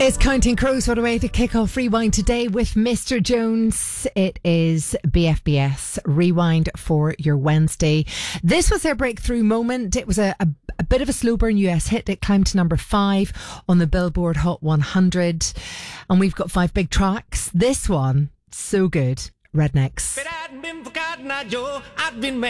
It's Counting Crows. What a way to kick off Rewind today with Mr. Jones. It is BFBS Rewind for your Wednesday. This was their breakthrough moment. It was a bit of a slow burn US hit. It climbed to number 5 on the Billboard Hot 100. And we've got 5 big tracks. This one, so good. Rednecks. But I'd been forgotten, Joe. I'd been